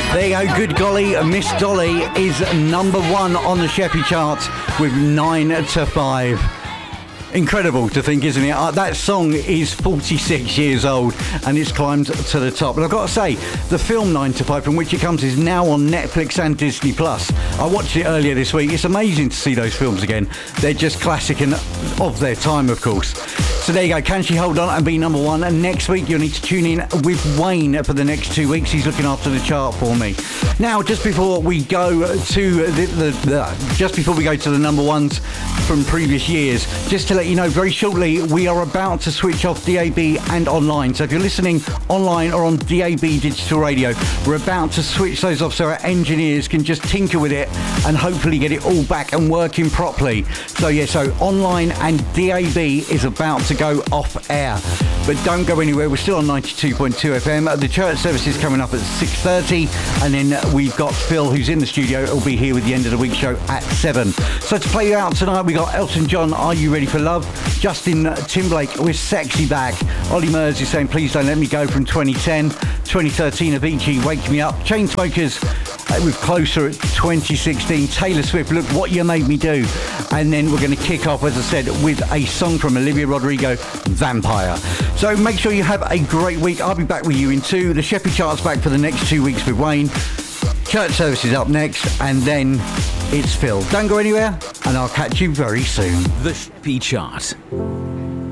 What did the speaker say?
There you go, good golly, Miss Dolly is number one on the Sheppy charts with 9 to 5. Incredible to think, isn't it? That song is 46 years old and it's climbed to the top. But I've got to say, the film 9 to 5, from which it comes, is now on Netflix and Disney Plus. I watched it earlier this week. It's amazing to see those films again. They're just classic and of their time, of course. So there you go. Can she hold on and be number one? And next week you'll need to tune in with Wayne for the next 2 weeks. He's looking after the chart for me. Now, just before we go to the number ones from previous years, just to let you know, very shortly we are about to switch off DAB and online. So if you're listening online or on DAB digital radio, we're about to switch those off so our engineers can just tinker with it and hopefully get it all back and working properly. So so online and DAB is about to go off air. But don't go anywhere, we're still on 92.2 FM. The church service is coming up at 6:30, and then we've got Phil, who's in the studio. He'll be here with the end of the week show at 7. So to play you out tonight, we got Elton John, Are You Ready for Love? Justin Timberlake with Sexy Back. Ollie Murs is saying Please Don't Let Me Go from 2010. 2013, Avicii, Wake Me Up. Chainsmokers with Closer at 2016. Taylor Swift, Look What You Made Me Do. And then we're going to kick off, as I said, with a song from Olivia Rodrigo, Vampire. So make sure you have a great week. I'll be back with you in 2. The Sheppy chart's back for the next 2 weeks with Wayne. Church service is up next, and then it's Phil. Don't go anywhere, and I'll catch you very soon. The Sheppy chart.